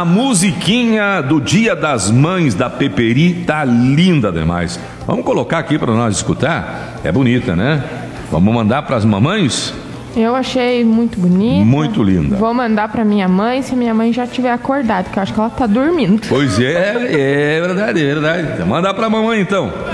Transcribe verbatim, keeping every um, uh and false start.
A musiquinha do Dia das Mães da Peperi tá linda demais. Vamos colocar aqui para nós escutar? É bonita, né? Vamos mandar para as mamães? Eu achei muito bonita. Muito linda. Vou mandar pra minha mãe se minha mãe já tiver acordado, porque eu acho que ela tá dormindo. Pois é, é verdade, é verdade. Manda pra mamãe então.